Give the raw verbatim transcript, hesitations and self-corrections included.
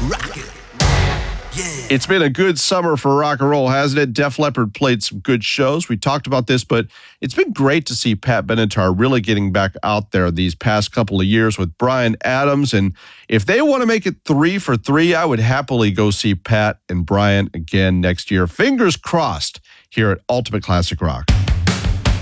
Rock it. Yeah. It's been a good summer for rock and roll, hasn't it? Def Leppard played some good shows. We talked about this, but it's been great to see Pat Benatar really getting back out there these past couple of years with Bryan Adams. And if they want to make it three for three, I would happily go see Pat and Bryan again next year. Fingers crossed here at Ultimate Classic Rock.